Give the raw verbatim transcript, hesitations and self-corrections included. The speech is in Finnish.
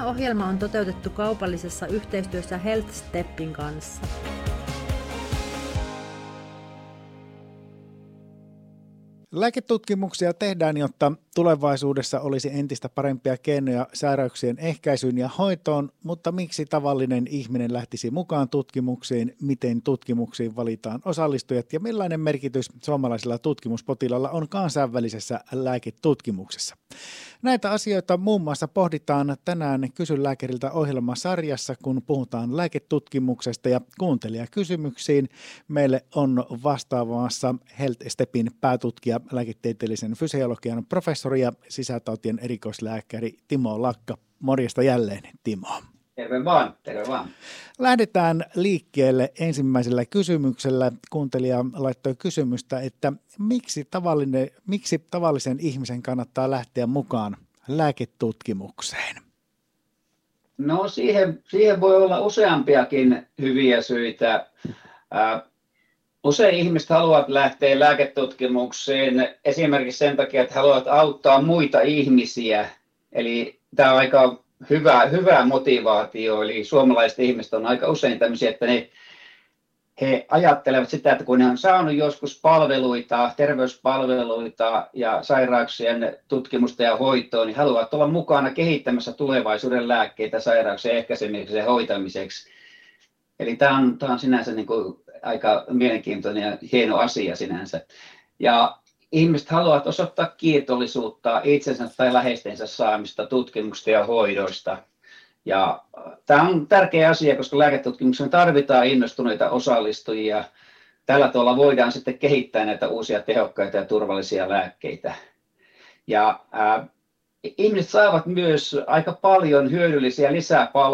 ohjelma on toteutettu kaupallisessa yhteistyössä Health Stepin kanssa. Lääketutkimuksia tehdään, jotta tulevaisuudessa olisi entistä parempia keinoja sairauksien ehkäisyyn ja hoitoon, mutta miksi tavallinen ihminen lähtisi mukaan tutkimuksiin, miten tutkimuksiin valitaan osallistujat ja millainen merkitys suomalaisilla tutkimuspotilailla on kansainvälisessä lääketutkimuksessa? Näitä asioita muun muassa pohditaan tänään Kysy lääkäriltä -ohjelmasarjassa, kun puhutaan lääketutkimuksesta ja kuuntelijakysymyksiin. Meille on vastaamassa Health Stepin päätutkija, lääketieteellisen fysiologian professori ja sisätautien erikoislääkäri Timo Lakka. Morjesta jälleen, Timo. Terve vaan, terve vaan. Lähdetään liikkeelle ensimmäisellä kysymyksellä. Kuuntelija laittoi kysymystä, että miksi, tavallinen, miksi tavallisen ihmisen kannattaa lähteä mukaan lääketutkimukseen? No siihen, siihen voi olla useampiakin hyviä syitä. Äh, usein ihmiset haluavat lähteä lääketutkimukseen esimerkiksi sen takia, että haluavat auttaa muita ihmisiä. Eli tämä on aika hyvä, hyvä motivaatio. Eli suomalaiset ihmiset on aika usein tämmöisiä, että ne, he ajattelevat sitä, että kun ne on saanut joskus palveluita, terveyspalveluita ja sairauksien tutkimusta ja hoitoa, niin haluavat olla mukana kehittämässä tulevaisuuden lääkkeitä sairauksien ehkäisemiseksi ja hoitamiseksi. Eli tämä on, tämä on sinänsä niin kuin aika mielenkiintoinen ja hieno asia sinänsä. Ja ihmiset haluavat osoittaa kiitollisuutta itsensä tai läheistensä saamista tutkimuksista ja hoidoista. Ja tämä on tärkeä asia, koska lääketutkimukseen tarvitaan innostuneita osallistujia. Tällä tavalla voidaan sitten kehittää näitä uusia tehokkaita ja turvallisia lääkkeitä. Ja äh, ihmiset saavat myös aika paljon hyödyllisiä lisäpalveluita